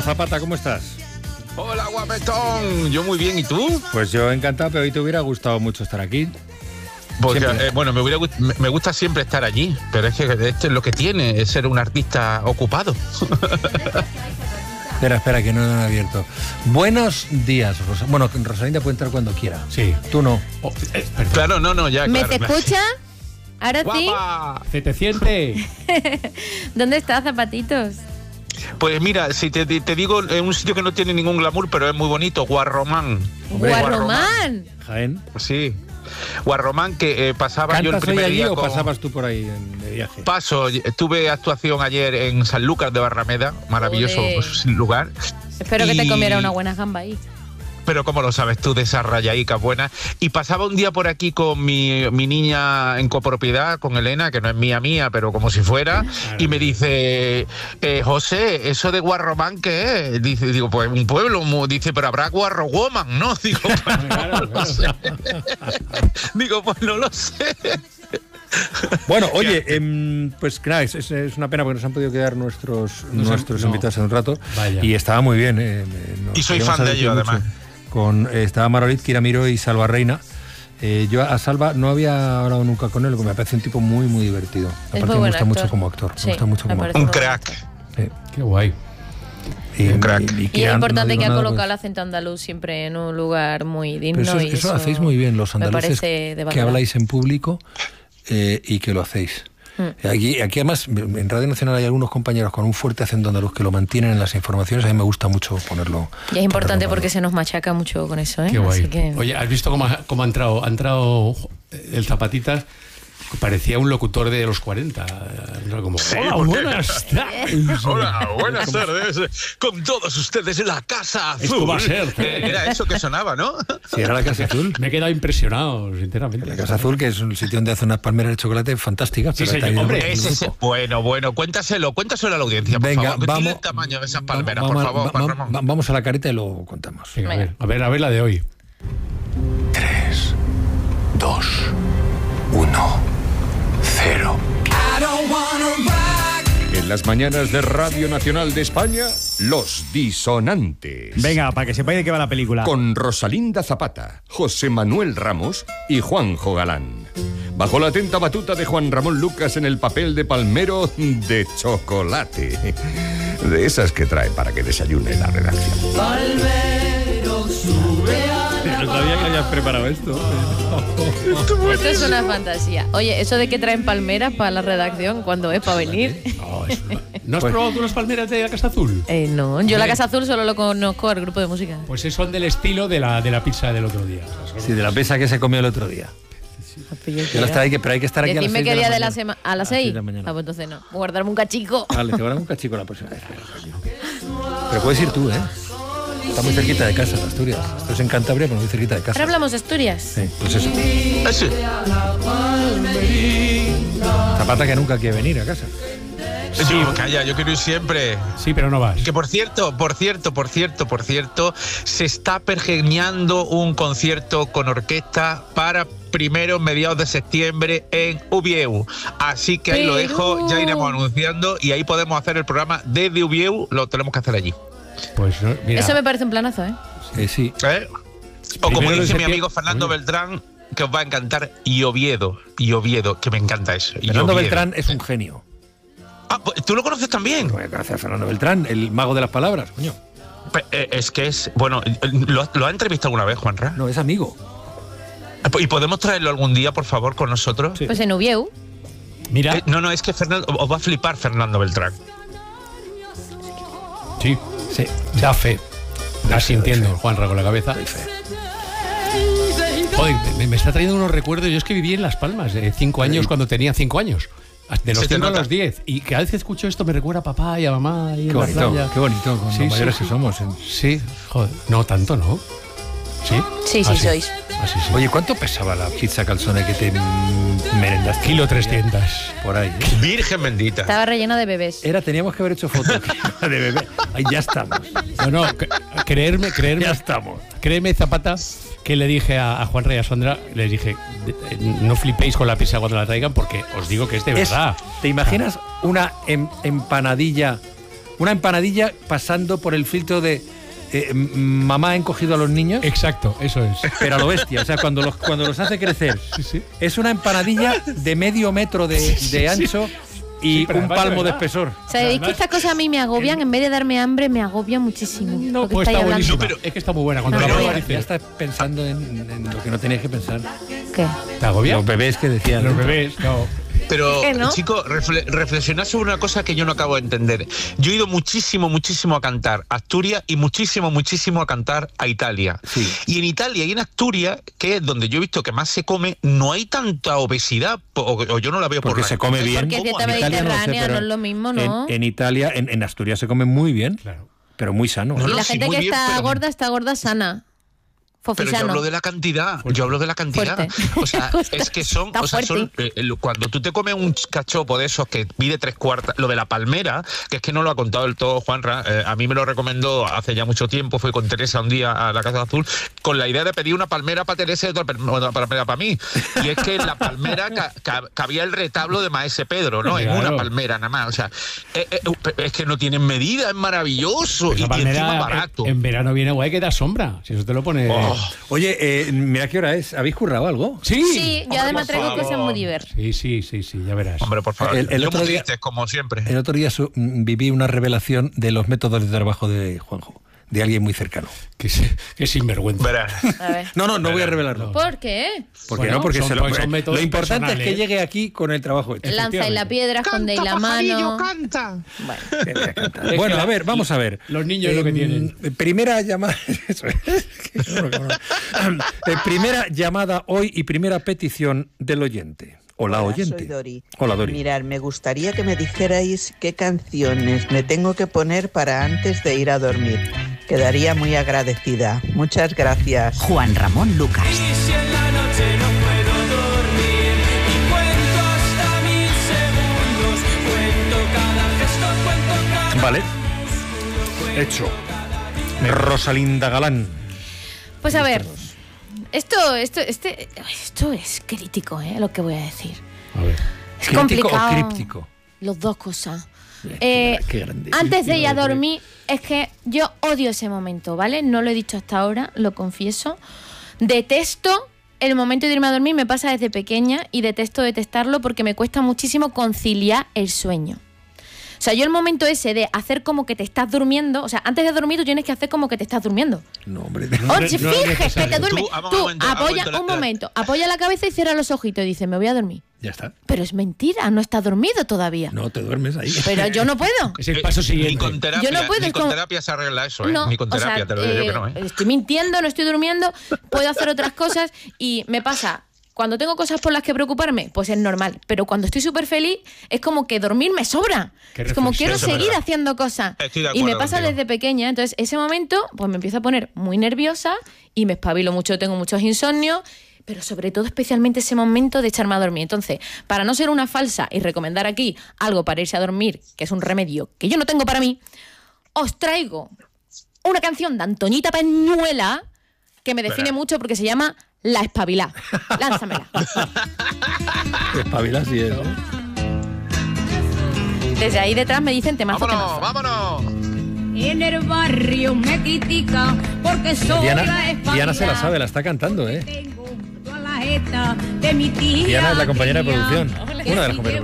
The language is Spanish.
Hola Zapata, ¿cómo estás? Hola, guapetón. Yo muy bien, ¿y tú? Pues yo encantado, pero hoy te hubiera gustado mucho estar aquí. Porque, bueno, me gusta siempre estar allí, pero es que esto es lo que tiene, es ser un artista ocupado. Espera, que no lo han abierto. Buenos días, Rosa. Bueno, Rosalinda puede entrar cuando quiera. Sí. Tú no. Claro, no, ya. ¿Me claro, te escucha? ¿Ahora ¡Guapa! ¿Se te siente? ¿Dónde estás, Zapatitos? Pues mira, si te digo, en un sitio que no tiene ningún glamour, pero es muy bonito, Guarromán. Guarromán. Jaén. Sí. Guarromán, que pasaba yo el ¿Cantas hoy primer allí día o pasabas tú por ahí de viaje? Tuve actuación ayer en Sanlúcar de Barrameda, maravilloso lugar. Espero que te comiera una buena gamba ahí. Pero ¿cómo lo sabes tú de esas rayadicas buenas? Y pasaba un día por aquí con mi niña en copropiedad, con Elena, que no es mía, pero como si fuera, y me dice, José, ¿eso de Guarromán qué es? Digo, pues un pueblo, dice, pero habrá Guarrowoman, ¿no? Digo, pues no lo sé. Digo, pues no lo sé. Bueno, oye, pues nada, es una pena porque nos han podido quedar nuestros invitados en un rato. Vaya. Y estaba muy bien. Y soy fan de ellos, además. Estaba Marolit, Kiramiro y Salva Reina. Yo a Salva no había hablado nunca con él, porque me parece un tipo muy, muy divertido. Aparte me gusta mucho como actor. Sí, me gusta mucho como actor. Un crack. Sí. Qué guay. Un crack. Y es importante que ha colocado el acento andaluz siempre en un lugar muy digno. Pero eso lo hacéis muy bien, los andaluces que habláis en público y que lo hacéis. Aquí además en Radio Nacional hay algunos compañeros con un fuerte acento andaluz que lo mantienen en las informaciones. A mí me gusta mucho ponerlo. Y es importante porque se nos machaca mucho con eso, ¿eh? Qué guay. Así que... Oye, ¿has visto cómo ha entrado el Zapatitas? Parecía un locutor de los 40. Como, Sí, hola, buenas tardes. Hola, buenas tardes. Con todos ustedes en la Casa Azul. Esto va a ser. Era eso que sonaba, ¿no? Sí, era la Casa Azul. Me he quedado impresionado, sinceramente. La Casa Azul, que es un sitio donde hace unas palmeras de chocolate fantásticas. Sí, pero señor. Hombre, bueno, cuéntaselo a la audiencia, por Venga, favor. vamos. Tiene el tamaño de esas palmeras, por favor, Juan Ramón. Vamos a la careta y lo contamos. Venga, a ver la de hoy. 3, 2, 1, 0. En las mañanas de Radio Nacional de España, Los Disonantes. Venga, para que sepáis de qué va la película. Con Rosalinda Zapata, José Manuel Ramos y Juanjo Galán. Bajo la atenta batuta de Juan Ramón Lucas en el papel de palmero de chocolate. De esas que trae para que desayune la redacción. No sabía que habías preparado esto. Esto es una fantasía. Oye, eso de que traen palmeras para la redacción, ¿cuándo es? ¿Para venir? ¿No has probado tú las palmeras de la Casa Azul? No, yo la Casa Azul solo lo conozco al grupo de música. Pues son del estilo de la pizza del otro día. Sí, de la pizza que se comió el otro día. Pero hay que estar aquí a las 6 Decidme qué día de la mañana. semana. ¿A las 6? Ah, pues entonces no. Voy a guardarme un cachico. Vale, te guardamos un cachico la próxima vez. Pero puedes ir tú, ¿eh? Está muy cerquita de casa, en Asturias. Esto es en Cantabria, pero muy cerquita de casa. Ahora hablamos de Asturias. Sí, pues eso. Ese. Zapata que nunca quiere venir a casa. Sí, calla, yo quiero ir siempre. Sí, pero no vas. Que por cierto, se está pergeñando un concierto con orquesta para mediados de septiembre en Ubieu. Así que ahí lo dejo, ya iremos anunciando y ahí podemos hacer el programa desde Ubieu, lo tenemos que hacer allí. Pues no, mira. Eso me parece un planazo, ¿eh? Sí. O como Primero de dice mi septiembre. amigo Fernando Beltrán, que os va a encantar, y Oviedo, que me encanta eso. Y Fernando Oviedo. Beltrán es un genio. Ah, pues, ¿tú lo conoces también? No voy a conocer a Fernando Beltrán, el mago de las palabras, coño. Bueno, ¿lo ha entrevistado alguna vez, Juanra? No, es amigo. ¿Y podemos traerlo algún día, por favor, con nosotros? Sí. Pues en Ubieu. Mira. No, es que Fernando, os va a flipar Fernando Beltrán. Sí. Da fe. Da sintiendo, Juanra, con la cabeza. Joder, me está trayendo unos recuerdos. Yo es que viví en Las Palmas 5 años cuando tenía 5 años. De los 5 a los 10. Y cada vez que escucho esto me recuerda a papá y a mamá. Y Qué bonito, con los mayores que somos. Sí, joder. No, tanto no. ¿Sí? Sí, sois. Así sí. Oye, ¿cuánto pesaba la pizza calzone que te merendaste? Kilo 300. Por ahí. Virgen bendita. Estaba relleno de bebés. Teníamos que haber hecho fotos de bebé. Ahí ya estamos. No, creerme. Ya estamos. Créeme, Zapata, que le dije a Juanra y a Sandra, les dije, no flipéis con la pizza cuando la traigan porque os digo que es de verdad. ¿Te imaginas una empanadilla, una empanadilla pasando por el filtro de mamá ha encogido a los niños. Exacto, eso es. Pero a lo bestia, o sea, cuando los hace crecer. Sí. Es una empanadilla de medio metro de ancho y un palmo de espesor. ¿Sabéis que estas cosas a mí me agobian? En vez de darme hambre, me agobia muchísimo. No, pues está buenísimo, pero es que está muy buena. Cuando la pruebas dices... Ya estás pensando en lo que no tenías que pensar. ¿Qué? ¿Te agobia? Los bebés que decían. Los bebés, no. Pero, ¿no? chicos, reflexionad sobre una cosa que yo no acabo de entender. Yo he ido muchísimo a cantar a Asturias y muchísimo a cantar a Italia. Sí. Y en Italia y en Asturias, que es donde yo he visto que más se come, no hay tanta obesidad, o yo no la veo porque por se come bien. Porque es dieta mediterránea, no es lo mismo, ¿no? En Italia, en Asturias se come muy bien, claro, pero muy sano. Y la gente que está gorda sana. Pero yo hablo de la cantidad, Fuerte. O sea, es que son, cuando tú te comes un cachopo de esos que mide 3/4, lo de la palmera, que es que no lo ha contado del todo Juanra, a mí me lo recomendó hace ya mucho tiempo, fui con Teresa un día a la Casa Azul, con la idea de pedir una palmera para Teresa y otra palmera para mí. Y es que en la palmera cabía el retablo de Maese Pedro, ¿no? Claro. En una palmera nada más, o sea, es que no tienen medida, es maravilloso y encima barato. En verano viene guay que da sombra, si eso te lo pone... Oye, mira qué hora es. ¿Habéis currado algo? Sí, yo además traigo cosas muy diversas. Sí, ya verás. Hombre, por favor. El otro día, como siempre. El otro día viví una revelación de los métodos de trabajo de Juanjo, de alguien muy cercano. Qué sinvergüenza. A ver. No voy a revelarlo. ¿Por qué? Porque lo importante es que llegue aquí con el trabajo hecho. Lanza en la piedra, esconde la mano. Canta. Bueno, a ver, vamos a ver. Los niños lo que tienen. Primera llamada. Eso es. Primera llamada hoy y primera petición del oyente. Hola, oyente. Soy Dori. Hola, Dori. Mirad, me gustaría que me dijerais qué canciones me tengo que poner para antes de ir a dormir. Quedaría muy agradecida. Muchas gracias. Juan Ramón Lucas. Y si en la noche no puedo dormir y cuento hasta 1000 segundos, cuento cada gesto, cuento cada... Vale. Hecho. Rosalinda Galán. Pues a ver, esto es crítico, lo que voy a decir. A ver. Es ¿Crítico complicado. o críptico? Los dos cosas. Qué grande. Antes de ir a dormir, es que yo odio ese momento, ¿vale? No lo he dicho hasta ahora, lo confieso. Detesto el momento de irme a dormir, me pasa desde pequeña y detesto detestarlo porque me cuesta muchísimo conciliar el sueño. O sea, yo el momento ese de hacer como que te estás durmiendo, o sea, antes de dormir tú tienes que hacer como que te estás durmiendo. No, hombre. Oye, fíjate que te duermes. Tú apoya la cabeza y cierra los ojitos y dices, me voy a dormir. Ya está. Pero es mentira, no estás dormido todavía. No, te duermes ahí. Pero yo no puedo. Es el paso siguiente. Ni con terapia, yo no puedo, ni con terapia se arregla eso, no, ni con terapia, o sea, te lo digo yo que no, Estoy mintiendo, no estoy durmiendo, puedo hacer otras cosas y me pasa... Cuando tengo cosas por las que preocuparme, pues es normal. Pero cuando estoy súper feliz, es como que dormir me sobra. Es como quiero seguir haciendo cosas. Y me pasa desde pequeña. Entonces, ese momento, pues me empiezo a poner muy nerviosa y me espabilo mucho, tengo muchos insomnios. Pero sobre todo, especialmente ese momento de echarme a dormir. Entonces, para no ser una falsa y recomendar aquí algo para irse a dormir, que es un remedio que yo no tengo para mí, os traigo una canción de Antoñita Peñuela que me define mucho porque se llama La Espabilá. Lánzamela. Espabilá sí es, ¿no? Desde ahí detrás me dicen temazo. ¡Vámonos! En el barrio me critica porque soy Diana se la sabe, la está cantando, ¿eh? Tengo a la jeta de mi tía. Diana es la compañera de producción. Una de las compañeras.